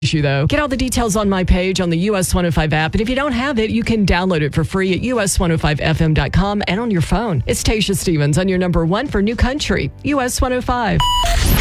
issue, though. Get all the details on my page on the US 105 app. And if you don't have it, you can download it for free at us105fm.com and on your phone. It's Tasha Stevens on your number one for New Country, US 105.